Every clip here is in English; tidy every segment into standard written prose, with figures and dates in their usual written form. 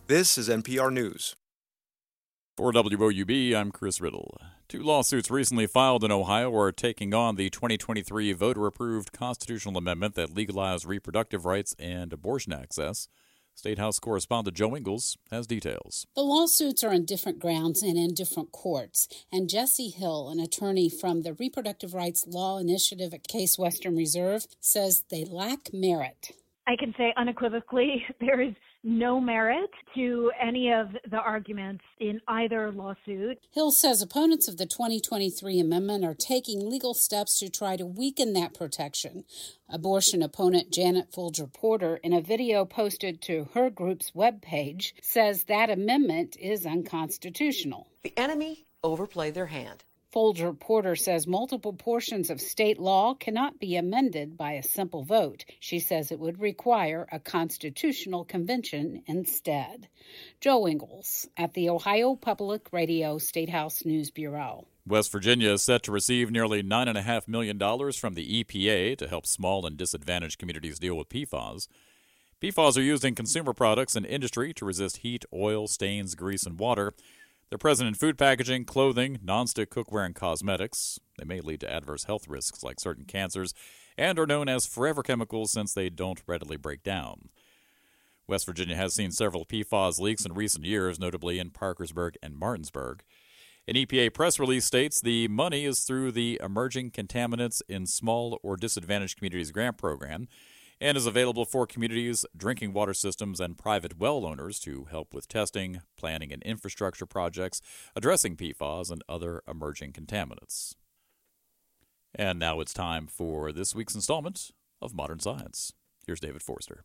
This is NPR News. For WOUB, I'm Chris Riddle. 2 lawsuits recently filed in Ohio are taking on the 2023 voter-approved constitutional amendment that legalized reproductive rights and abortion access. State House correspondent Joe Ingles has details. The lawsuits are on different grounds and in different courts, and Jesse Hill, an attorney from the Reproductive Rights Law Initiative at Case Western Reserve, says they lack merit. I can say unequivocally there is no merit to any of the arguments in either lawsuit. Hill says opponents of the 2023 amendment are taking legal steps to try to weaken that protection. Abortion opponent Janet Folger Porter, in a video posted to her group's webpage, says that amendment is unconstitutional. The enemy overplayed their hand. Folger Porter says multiple portions of state law cannot be amended by a simple vote. She says it would require a constitutional convention instead. Joe Ingles at the Ohio Public Radio State House News Bureau. West Virginia is set to receive nearly $9.5 million from the EPA to help small and disadvantaged communities deal with PFAS. PFAS are used in consumer products and industry to resist heat, oil, stains, grease, and water. They're present in food packaging, clothing, nonstick cookware, and cosmetics. They may lead to adverse health risks like certain cancers and are known as forever chemicals since they don't readily break down. West Virginia has seen several PFAS leaks in recent years, notably in Parkersburg and Martinsburg. An EPA press release states the money is through the Emerging Contaminants in Small or Disadvantaged Communities grant program and is available for communities, drinking water systems, and private well owners to help with testing, planning, and infrastructure projects addressing PFAS and other emerging contaminants. And now it's time for this week's installment of Modern Science. Here's David Forster.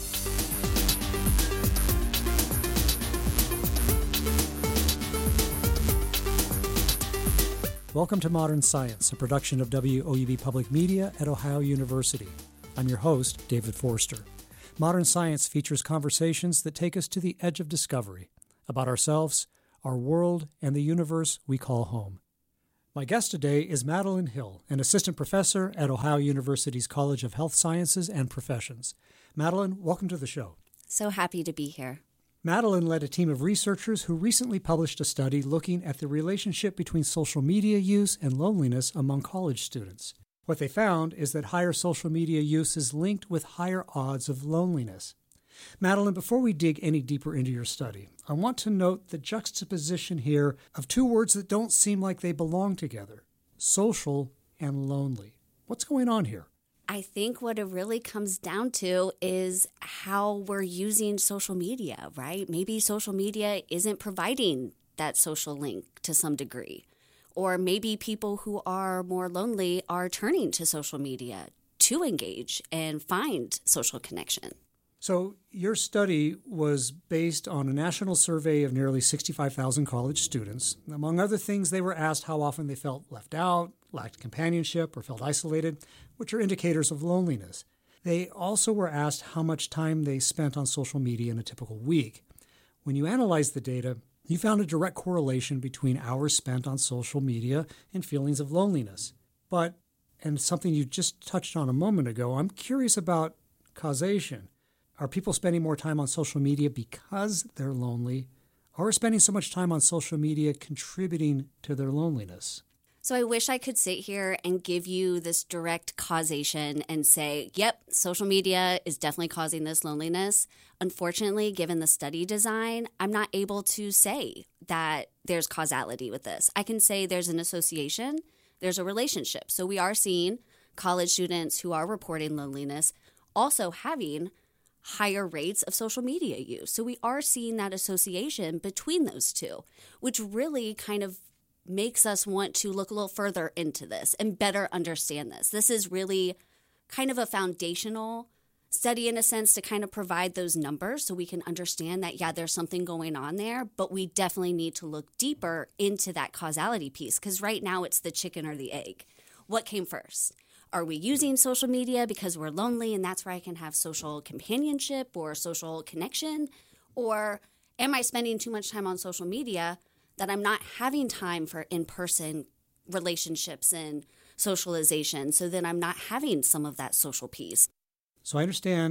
Welcome to Modern Science, a production of WOUB Public Media at Ohio University. I'm your host, David Forster. Modern Science features conversations that take us to the edge of discovery about ourselves, our world, and the universe we call home. My guest today is Madeline Hill, an assistant professor at Ohio University's College of Health Sciences and Professions. Madeline, welcome to the show. So happy to be here. Madeline led a team of researchers who recently published a study looking at the relationship between social media use and loneliness among college students. What they found is that higher social media use is linked with higher odds of loneliness. Madeline, before we dig any deeper into your study, I want to note the juxtaposition here of 2 words that don't seem like they belong together: social and lonely. What's going on here? I think what it really comes down to is how we're using social media, right? Maybe social media isn't providing that social link to some degree. Or maybe people who are more lonely are turning to social media to engage and find social connection. So your study was based on a national survey of nearly 65,000 college students. Among other things, they were asked how often they felt left out, lacked companionship, or felt isolated, which are indicators of loneliness. They also were asked how much time they spent on social media in a typical week. When you analyzed the data, you found a direct correlation between hours spent on social media and feelings of loneliness. But, and something you just touched on a moment ago, I'm curious about causation. Are people spending more time on social media because they're lonely, or are spending so much time on social media contributing to their loneliness? So I wish I could sit here and give you this direct causation and say, yep, social media is definitely causing this loneliness. Unfortunately, given the study design, I'm not able to say that there's causality with this. I can say there's an association, there's a relationship. So we are seeing college students who are reporting loneliness also having higher rates of social media use. So we are seeing that association between those two, which really kind of makes us want to look a little further into this and better understand this. This is really kind of a foundational study in a sense to kind of provide those numbers so we can understand that, yeah, there's something going on there, but we definitely need to look deeper into that causality piece because right now it's the chicken or the egg. What came first? Are we using social media because we're lonely and that's where I can have social companionship or social connection? Or am I spending too much time on social media that I'm not having time for in-person relationships and socialization, so then I'm not having some of that social piece? So I understand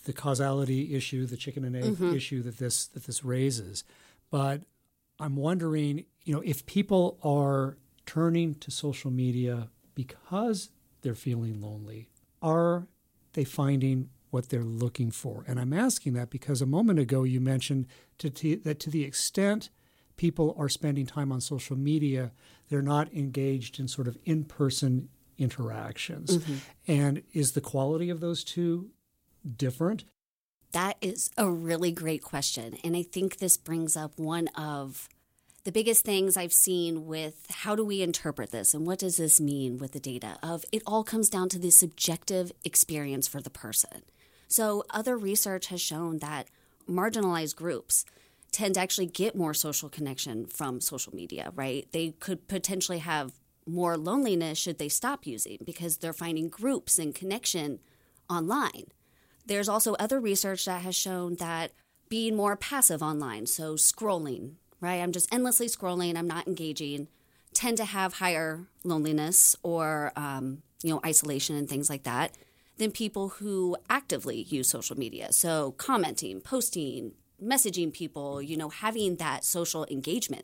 the causality issue, the chicken and egg issue that this raises. But I'm wondering, if people are turning to social media because they're feeling lonely, are they finding what they're looking for? And I'm asking that because a moment ago you mentioned that to the extent people are spending time on social media, they're not engaged in sort of in-person interactions. And is the quality of those two different? That is a really great question. And I think this brings up one of the biggest things I've seen with how do we interpret this and what does this mean with the data of it all comes down to the subjective experience for the person. So other research has shown that marginalized groups tend to actually get more social connection from social media, right? They could potentially have more loneliness should they stop using because they're finding groups and connection online. There's also other research that has shown that being more passive online, so scrolling, right? I'm just endlessly scrolling, I'm not engaging, tend to have higher loneliness or, isolation and things like that than people who actively use social media. So commenting, posting, messaging people, having that social engagement.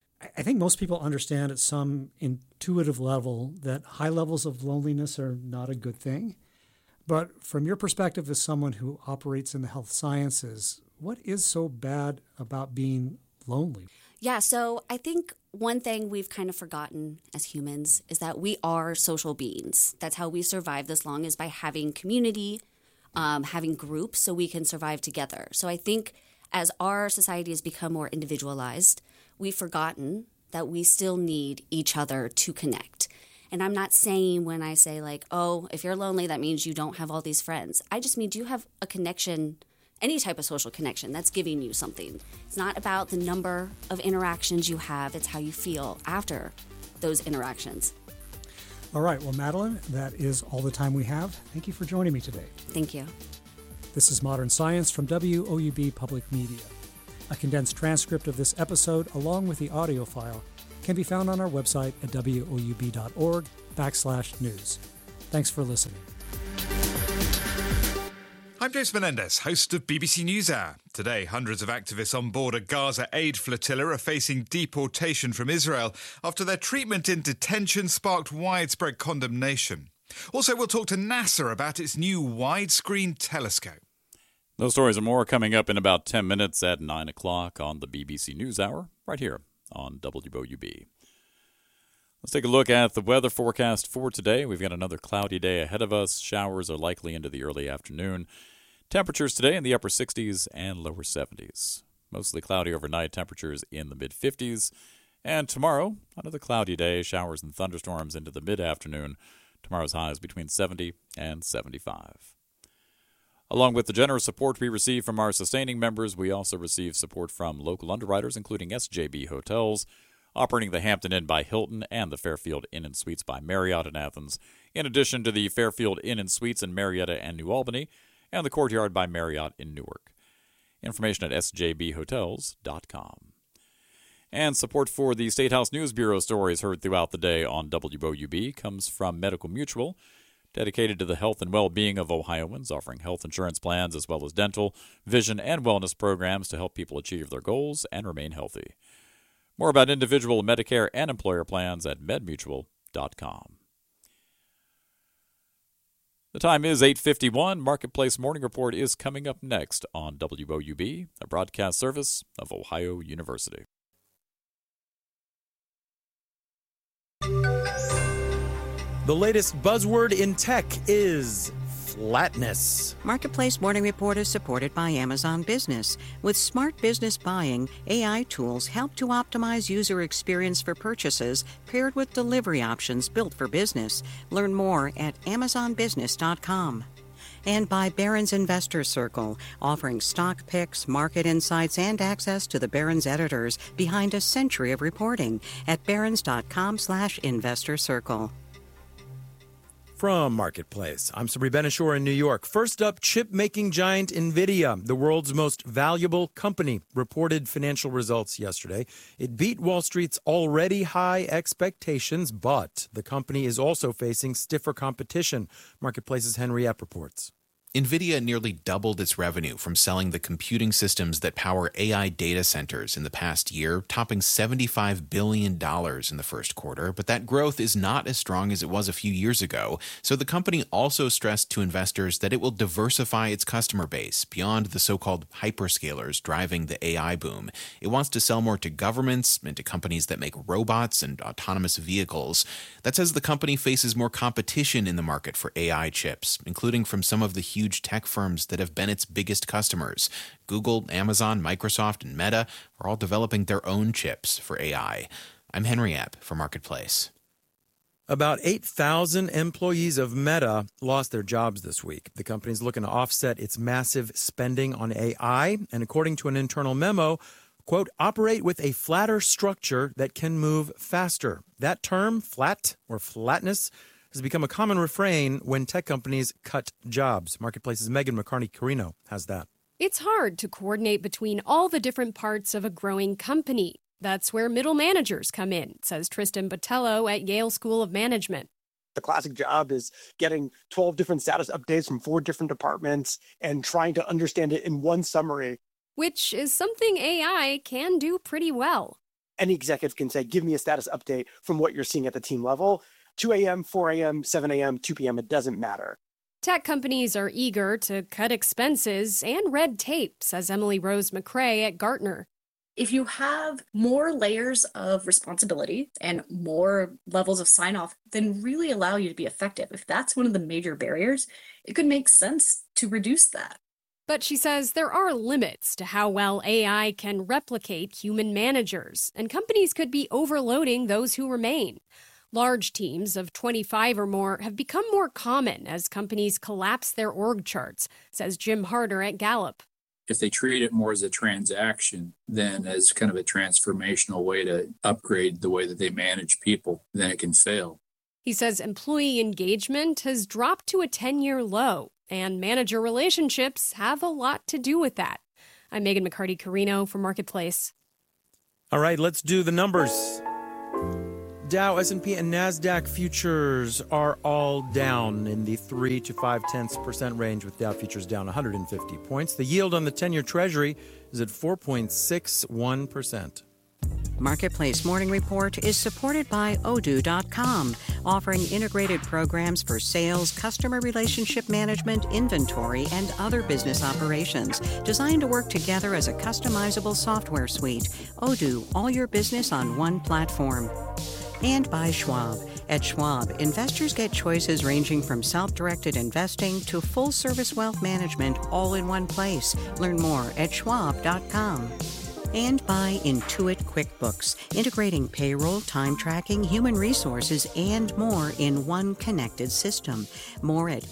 I think most people understand at some intuitive level that high levels of loneliness are not a good thing. But from your perspective as someone who operates in the health sciences, what is so bad about being lonely? Yeah, so I think one thing we've kind of forgotten as humans is that we are social beings. That's how we survive this long, is by having community, having groups so we can survive together. So I think as our society has become more individualized, we've forgotten that we still need each other to connect. And I'm not saying when I say if you're lonely, that means you don't have all these friends. I just mean, do you have a connection, any type of social connection that's giving you something? It's not about the number of interactions you have. It's how you feel after those interactions. All right. Well, Madeline, that is all the time we have. Thank you for joining me today. Thank you. This is Modern Science from WOUB Public Media. A condensed transcript of this episode, along with the audio file, can be found on our website at woub.org/news. Thanks for listening. I'm James Menendez, host of BBC NewsHour. Today, hundreds of activists on board a Gaza aid flotilla are facing deportation from Israel after their treatment in detention sparked widespread condemnation. Also, we'll talk to NASA about its new widescreen telescope. Those stories and more coming up in about 10 minutes at 9 o'clock on the BBC NewsHour, right here on WOUB. Let's take a look at the weather forecast for today. We've got another cloudy day ahead of us. Showers are likely into the early afternoon. Temperatures today in the upper 60s and lower 70s. Mostly cloudy overnight, temperatures in the mid-50s. And tomorrow, another cloudy day, showers and thunderstorms into the mid-afternoon. Tomorrow's highs between 70 and 75. Along with the generous support we receive from our sustaining members, we also receive support from local underwriters, including SJB Hotels, operating the Hampton Inn by Hilton and the Fairfield Inn and Suites by Marriott in Athens, in addition to the Fairfield Inn and Suites in Marietta and New Albany, and the Courtyard by Marriott in Newark. Information at sjbhotels.com. And support for the State House News Bureau stories heard throughout the day on WOUB comes from Medical Mutual, dedicated to the health and well-being of Ohioans, offering health insurance plans as well as dental, vision, and wellness programs to help people achieve their goals and remain healthy. More about individual Medicare and employer plans at medmutual.com. The time is 8:51. Marketplace Morning Report is coming up next on WOUB, a broadcast service of Ohio University. The latest buzzword in tech is flatness. Marketplace Morning Report is supported by Amazon Business. With smart business buying, AI tools help to optimize user experience for purchases paired with delivery options built for business. Learn more at amazonbusiness.com. And by Barron's Investor Circle, offering stock picks, market insights, and access to the Barron's editors behind a century of reporting at barrons.com/investor circle. From Marketplace, I'm Sabri Ben-Achour in New York. First up, chip-making giant NVIDIA, the world's most valuable company, reported financial results yesterday. It beat Wall Street's already high expectations, but the company is also facing stiffer competition. Marketplace's Henry Epp reports. NVIDIA nearly doubled its revenue from selling the computing systems that power AI data centers in the past year, topping $75 billion in the first quarter. But that growth is not as strong as it was a few years ago. So the company also stressed to investors that it will diversify its customer base beyond the so-called hyperscalers driving the AI boom. It wants to sell more to governments and to companies that make robots and autonomous vehicles. That says the company faces more competition in the market for AI chips, including from some of the huge tech firms that have been its biggest customers. Google, Amazon, Microsoft, and Meta are all developing their own chips for AI. I'm Henry Epp for Marketplace. About 8,000 employees of Meta lost their jobs this week. The company's looking to offset its massive spending on AI, and according to an internal memo, quote, operate with a flatter structure that can move faster. That term, flat or flatness, has become a common refrain when tech companies cut jobs. Marketplace's Megan McCartney-Carino has that. It's hard to coordinate between all the different parts of a growing company. That's where middle managers come in, says Tristan Botello at Yale School of Management. The classic job is getting 12 different status updates from 4 different departments and trying to understand it in one summary. Which is something AI can do pretty well. Any executive can say, give me a status update from what you're seeing at the team level. 2 a.m., 4 a.m., 7 a.m., 2 p.m., it doesn't matter. Tech companies are eager to cut expenses and red tape, says Emily Rose McCrae at Gartner. If you have more layers of responsibility and more levels of sign-off, then really allow you to be effective. If that's one of the major barriers, it could make sense to reduce that. But she says there are limits to how well AI can replicate human managers, and companies could be overloading those who remain. Large teams of 25 or more have become more common as companies collapse their org charts, says Jim Harder at Gallup. If they treat it more as a transaction than as kind of a transformational way to upgrade the way that they manage people, then it can fail. He says employee engagement has dropped to a 10-year low, and manager relationships have a lot to do with that. I'm Megan McCartney-Carino for Marketplace. All right, let's do the numbers. Dow, S&P, and NASDAQ futures are all down in the 3 to 0.5% range, with Dow futures down 150 points. The yield on the 10-year Treasury is at 4.61%. Marketplace Morning Report is supported by Odoo.com, offering integrated programs for sales, customer relationship management, inventory, and other business operations, designed to work together as a customizable software suite. Odoo, all your business on one platform. And by Schwab. At Schwab, investors get choices ranging from self-directed investing to full-service wealth management all in one place. Learn more at schwab.com. And by Intuit QuickBooks, integrating payroll, time tracking, human resources, and more in one connected system. More at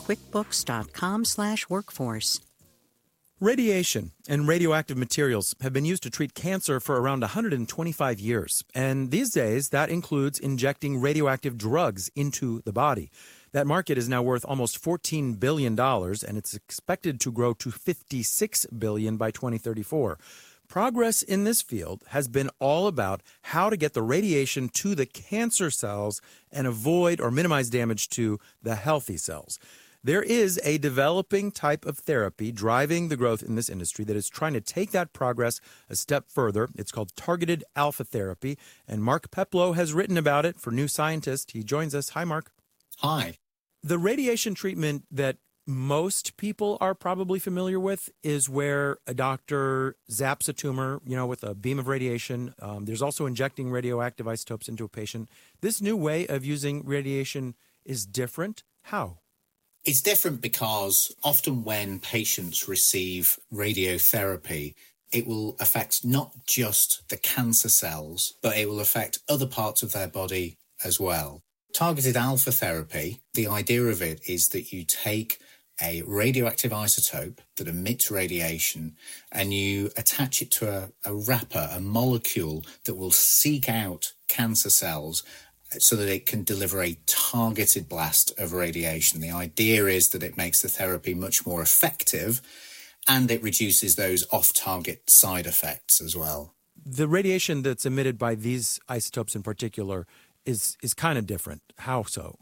quickbooks.com/workforce. Radiation and radioactive materials have been used to treat cancer for around 125 years. And these days, that includes injecting radioactive drugs into the body. That market is now worth almost $14 billion, and it's expected to grow to $56 billion by 2034. Progress in this field has been all about how to get the radiation to the cancer cells and avoid or minimize damage to the healthy cells. There is a developing type of therapy driving the growth in this industry that is trying to take that progress a step further. It's called targeted alpha therapy, and Mark Peplow has written about it for New Scientist. He joins us. Hi, Mark. Hi. The radiation treatment that most people are probably familiar with is where a doctor zaps a tumor, with a beam of radiation. There's also injecting radioactive isotopes into a patient. This new way of using radiation is different. How? It's different because often when patients receive radiotherapy, it will affect not just the cancer cells, but it will affect other parts of their body as well. Targeted alpha therapy, the idea of it is that you take a radioactive isotope that emits radiation and you attach it to a wrapper, a molecule that will seek out cancer cells so that it can deliver a targeted blast of radiation. The idea is that it makes the therapy much more effective and it reduces those off-target side effects as well. The radiation that's emitted by these isotopes in particular is kind of different. How so?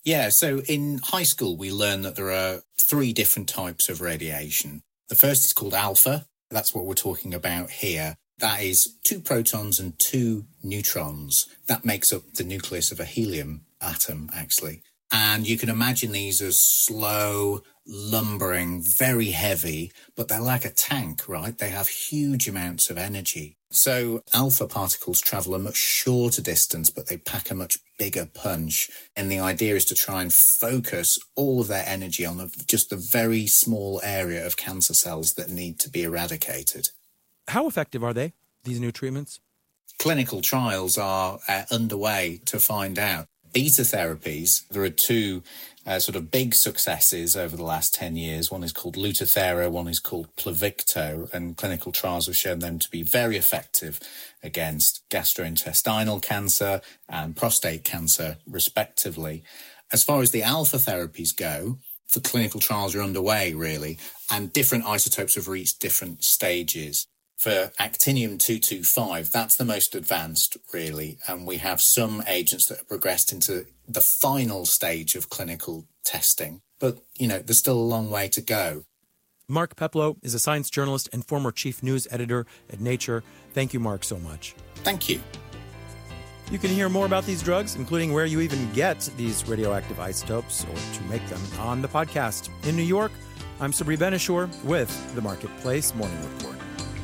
Yeah, so in high school, we learn that there are 3 different types of radiation. The first is called alpha. That's what we're talking about here. That is 2 protons and 2 neutrons. That makes up the nucleus of a helium atom, actually. And you can imagine these as slow, lumbering, very heavy, but they're like a tank, right? They have huge amounts of energy. So alpha particles travel a much shorter distance, but they pack a much bigger punch. And the idea is to try and focus all of their energy on just the very small area of cancer cells that need to be eradicated. How effective are they, these new treatments? Clinical trials are underway to find out. Beta therapies, there are 2 sort of big successes over the last 10 years. One is called Lutathera, one is called Pluvicto, and clinical trials have shown them to be very effective against gastrointestinal cancer and prostate cancer, respectively. As far as the alpha therapies go, the clinical trials are underway, really, and different isotopes have reached different stages. For actinium-225, that's the most advanced, really, and we have some agents that have progressed into the final stage of clinical testing. But, there's still a long way to go. Mark Peplow is a science journalist and former chief news editor at Nature. Thank you, Mark, so much. Thank you. You can hear more about these drugs, including where you even get these radioactive isotopes or to make them, on the podcast. In New York, I'm Sabri Ben-Achour with the Marketplace Morning Report.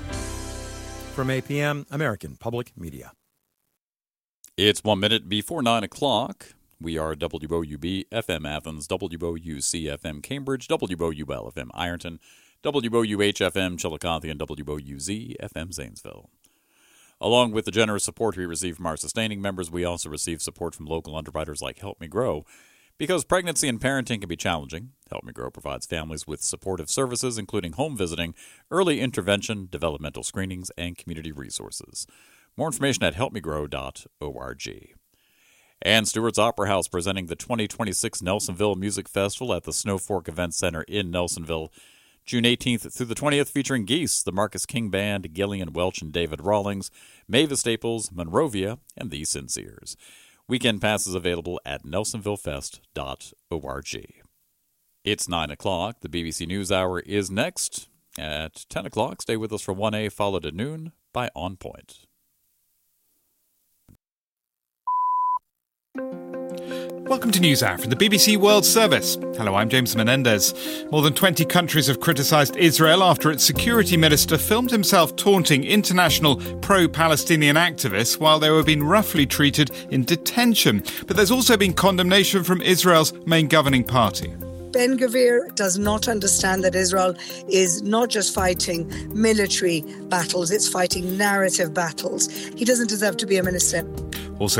From APM, American Public Media. It's 1 minute before 9 o'clock. We are WOUB FM Athens, WOUC FM Cambridge, WOUL FM Ironton, WOUH FM Chillicothe, and WOUZ FM Zanesville. Along with the generous support we receive from our sustaining members, we also receive support from local underwriters like Help Me Grow. Because pregnancy and parenting can be challenging, Help Me Grow provides families with supportive services, including home visiting, early intervention, developmental screenings, and community resources. More information at helpmegrow.org. And Stewart's Opera House presenting the 2026 Nelsonville Music Festival at the Snow Fork Event Center in Nelsonville, June 18th through the 20th, featuring Geese, the Marcus King Band, Gillian Welch and David Rawlings, Mavis Staples, Monrovia, and the Sinceres. Weekend passes available at nelsonvillefest.org. It's 9 o'clock. The BBC News Hour is next. At 10 o'clock, stay with us for 1A, followed at noon by On Point. Welcome to NewsHour from the BBC World Service. Hello, I'm James Menendez. More than 20 countries have criticised Israel after its security minister filmed himself taunting international pro-Palestinian activists while they were being roughly treated in detention. But there's also been condemnation from Israel's main governing party. Ben-Gvir does not understand that Israel is not just fighting military battles, it's fighting narrative battles. He doesn't deserve to be a minister.